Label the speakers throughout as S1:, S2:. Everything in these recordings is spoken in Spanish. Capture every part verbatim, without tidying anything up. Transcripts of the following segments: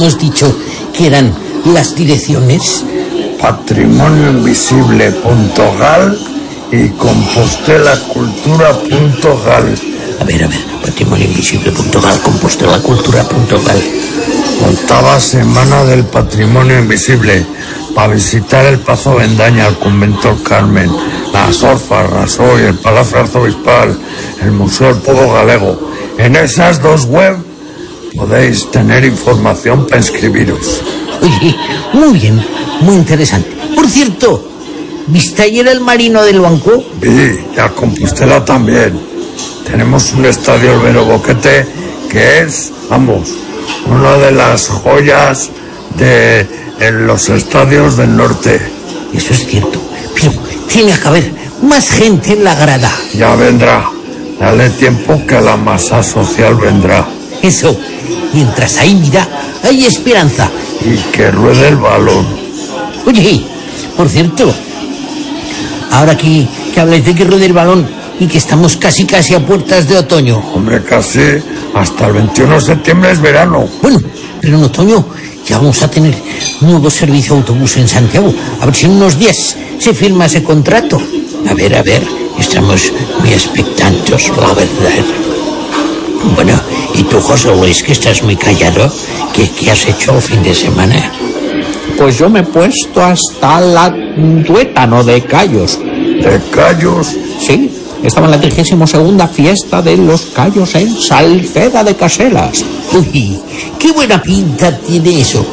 S1: habíamos dicho que eran las direcciones?
S2: patrimonio invisible punto gal y compostela cultura punto gal.
S1: A ver, a ver, patrimonio invisible punto gal, compostela cultura punto gal.
S2: Octava semana del patrimonio invisible. Para visitar el Pazo Bendaña, el Convento del Carmen, las Orfas, Rasoy, el Palacio Arzobispal, el Museo del Pueblo Galego. En esas dos webs podéis tener información para inscribiros.
S1: Oye, muy bien, muy interesante. Por cierto, ¿viste ayer el Marino del Banco?
S2: Vi, y a Compostela también. Tenemos un estadio, el Vero Boquete, que es, vamos, una de las joyas de en los estadios del norte.
S1: Eso es cierto, pero tiene que haber más gente en la grada.
S2: Ya vendrá. Dale tiempo que la masa social vendrá.
S1: Eso, mientras hay vida, hay esperanza.
S2: Y que ruede el balón.
S1: Oye, por cierto, ahora que, que habláis de que ruede el balón y que estamos casi casi a puertas de otoño.
S2: Hombre, casi hasta el veintiuno de septiembre es verano.
S1: Bueno, pero en otoño ya vamos a tener nuevo servicio de autobús en Santiago. A ver si en unos días se firma ese contrato. A ver, a ver, estamos muy expectantes, la verdad. Bueno, ¿y tú, José Luis, que estás muy callado? ¿Qué, qué has hecho el fin de semana?
S3: Pues yo me he puesto hasta la tuétano de callos.
S2: ¿De callos?
S3: Sí, estaba en la trigésima segunda fiesta de los callos en Salceda de Caselas.
S1: Uy, qué buena pinta tiene eso.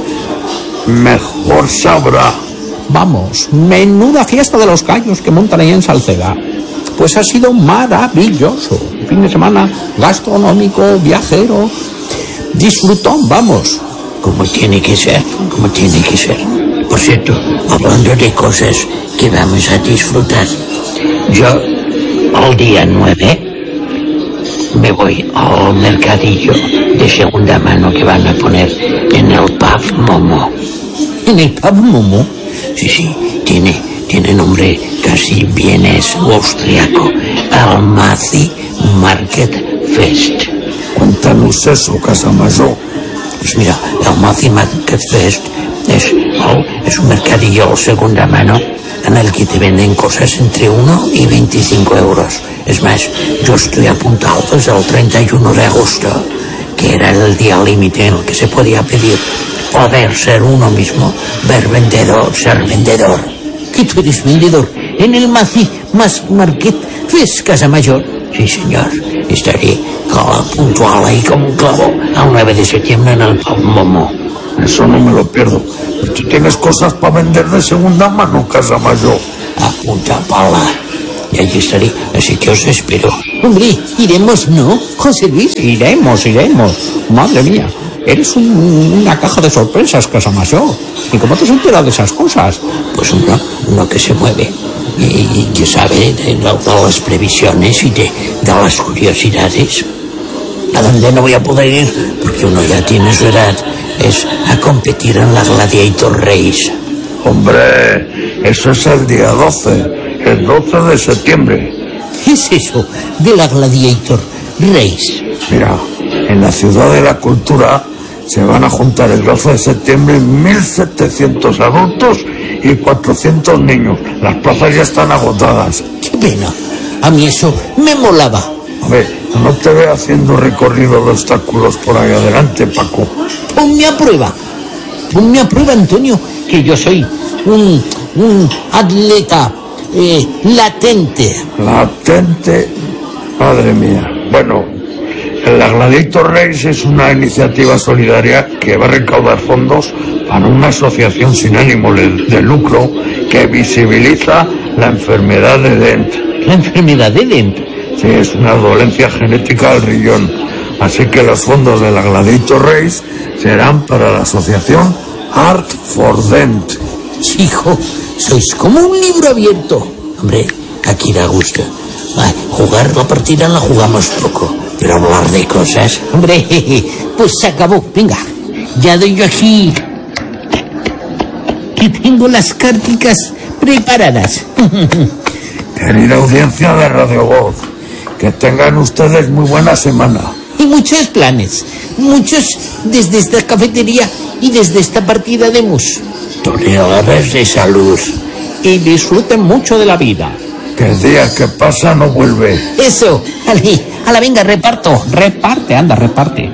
S2: Mejor sabrá.
S3: Vamos, menuda fiesta de los callos que montan ahí en Salceda. Pues ha sido maravilloso. Fin de semana gastronómico, viajero, disfrutón, vamos.
S1: Como tiene que ser, como tiene que ser. Por cierto, hablando de cosas que vamos a disfrutar, yo al día nueve me voy al mercadillo de segunda mano que van a poner en el pub Momo. ¿En el pub Momo? Sí, sí, tiene, tiene nombre casi vienes austriaco. Almaty Market Fest.
S2: Cuéntanos eso, Casamayor.
S1: Pues mira, el Almaty Market Fest es, oh, es un mercadillo de segunda mano en el que te venden cosas entre uno y veinticinco euros. Es más, yo estoy apuntado desde el treinta y uno de agosto, que era el día límite en el que se podía pedir poder ser uno mismo, ver vendedor, ser vendedor. ¿Que tú eres vendedor en el Almaty Market Fest, Casamayor? Sí, señor. Estaré puntual ahí como un clavo al nueve de septiembre en el pub Momo.
S2: Eso no me lo pierdo. ¿Tú tienes cosas para vender de segunda mano, Casamayor?
S1: Apunta, pala. Y allí estaré, así que os espero. Hombre, iremos, ¿no, José Luis?
S3: Iremos, iremos. Madre mía, eres un, una caja de sorpresas, Casamayor. ¿Y cómo te has enterado de esas cosas?
S1: Pues uno, uno que se mueve y, y que sabe de, de, de las previsiones y de, de las curiosidades. A donde no voy a poder ir, porque uno ya tiene su edad, es a competir en la Gladiator Race.
S2: Hombre, eso es el día doce, el doce de septiembre.
S1: ¿Qué es eso de la Gladiator Race?
S2: Mira, en la Ciudad de la Cultura se van a juntar el doce de septiembre mil setecientos adultos y cuatrocientos niños. Las plazas ya están agotadas.
S1: ¡Qué pena! A mí eso me molaba.
S2: A ver, no te veo haciendo recorrido de obstáculos por ahí adelante, Paco.
S1: Ponme a prueba. Ponme a prueba, Antonio, que yo soy un, un atleta eh, latente.
S2: Latente, madre mía. Bueno, la Gladiator Race es una iniciativa solidaria que va a recaudar fondos para una asociación sin ánimo de lucro que visibiliza la enfermedad de Dent.
S1: ¿La enfermedad de Dent?
S2: Sí, es una dolencia genética del riñón. Así que los fondos de la Gladiator Race serán para la asociación Art for Dent.
S1: Hijo, sois como un libro abierto. Hombre, aquí da gusto. Va, jugar la partida la jugamos poco, pero hablar de cosas, hombre, pues se acabó. Venga, ya doy yo aquí que tengo las carticas preparadas.
S2: Querida audiencia de Radio Voz, que tengan ustedes muy buena semana.
S1: Y muchos planes, muchos desde esta cafetería y desde esta partida de mus. Toreadores de salud.
S3: Y disfruten mucho de la vida.
S2: Que el día que pasa no vuelve.
S1: Eso, ale, a la venga, reparto.
S3: Reparte, anda, reparte.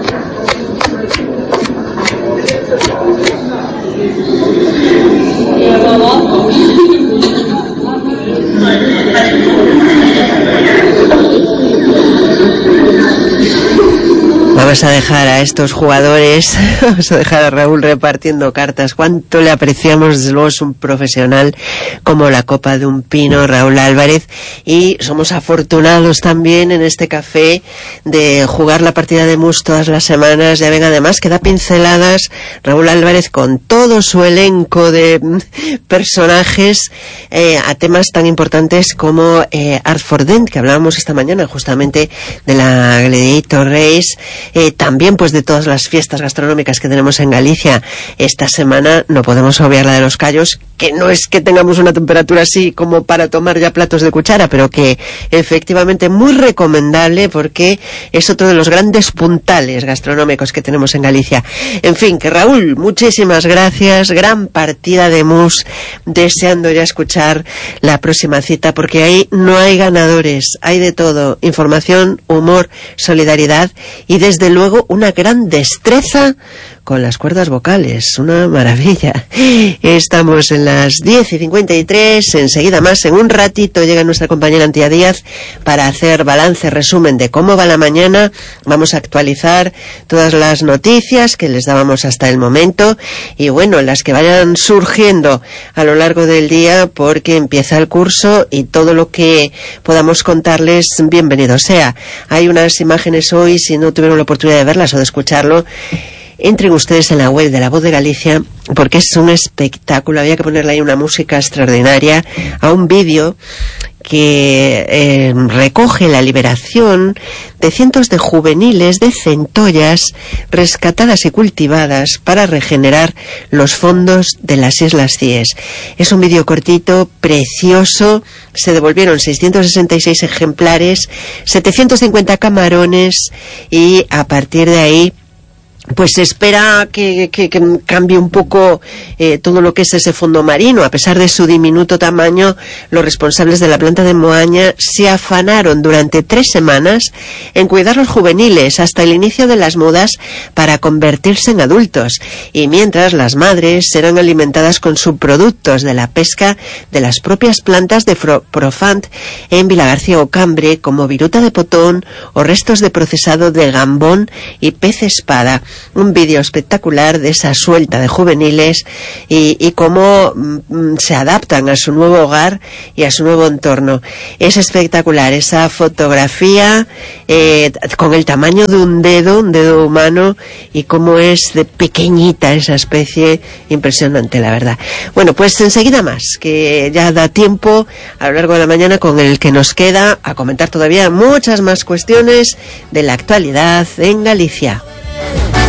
S4: Vamos a dejar a estos jugadores, vamos a dejar a Raúl repartiendo cartas. Cuánto le apreciamos, desde luego es un profesional como la copa de un pino, Raúl Álvarez, y somos afortunados también en este café de jugar la partida de mus todas las semanas. Ya ven, además que da pinceladas Raúl Álvarez con todo su elenco de personajes eh, a temas tan importantes como eh, Art for Dent, que hablábamos esta mañana justamente de la Gladiator Race. Eh, también pues de todas las fiestas gastronómicas que tenemos en Galicia esta semana. No podemos obviar la de los Callos, que no es que tengamos una temperatura así como para tomar ya platos de cuchara, pero que efectivamente muy recomendable porque es otro de los grandes puntales gastronómicos que tenemos en Galicia. En fin, que Raúl, muchísimas gracias, gran partida de mus, deseando ya escuchar la próxima cita, porque ahí no hay ganadores, hay de todo, información, humor, solidaridad y desde luego una gran destreza con las cuerdas vocales, una maravilla. Estamos en las diez y cincuenta y tres, enseguida más, en un ratito llega nuestra compañera Antía Díaz para hacer balance, resumen de cómo va la mañana. Vamos a actualizar todas las noticias que les dábamos hasta el momento y bueno, las que vayan surgiendo a lo largo del día, porque empieza el curso y todo lo que podamos contarles, bienvenido sea. Hay unas imágenes hoy, si no tuvieron la oportunidad de verlas o de escucharlo, entren ustedes en la web de La Voz de Galicia, porque es un espectáculo. Había que ponerle ahí una música extraordinaria a un vídeo que eh, recoge la liberación de cientos de juveniles de centollas rescatadas y cultivadas para regenerar los fondos de las Islas Cíes. Es un vídeo cortito, precioso. Se devolvieron seiscientos sesenta y seis ejemplares, setecientos cincuenta camarones y a partir de ahí pues se espera que, que, que cambie un poco eh, todo lo que es ese fondo marino. A pesar de su diminuto tamaño, los responsables de la planta de Moaña se afanaron durante tres semanas en cuidar los juveniles hasta el inicio de las mudas para convertirse en adultos, y mientras las madres eran alimentadas con subproductos de la pesca de las propias plantas de Profant en Vilagarcía o Cambre, como viruta de potón o restos de procesado de gambón y pez espada. Un vídeo espectacular de esa suelta de juveniles y, y cómo mm, se adaptan a su nuevo hogar y a su nuevo entorno. Es espectacular esa fotografía eh, con el tamaño de un dedo, un dedo humano, y cómo es de pequeñita esa especie. Impresionante, la verdad. Bueno, pues enseguida más, que ya da tiempo a lo largo de la mañana con el que nos queda a comentar todavía muchas más cuestiones de la actualidad en Galicia.